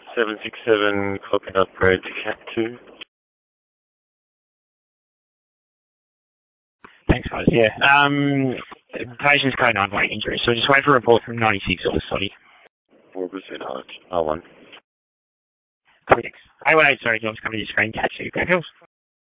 767 copy upgrade to Cat 2. Thanks, guys. Yeah. Patient's code 9 weight injury, so just wait for a report from 96 or Soddy. 4% height. R1. Critics. 818, sorry, Job's coming to your screen. Catch you. Go Hills.